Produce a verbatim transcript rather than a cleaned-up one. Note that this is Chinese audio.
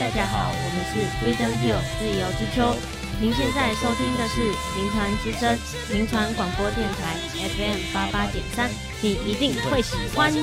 家好，我们是 Freedom Hill 自由之丘。您现在收听的是民传之声民传广播电台 F M 八八点三，你一定会喜欢。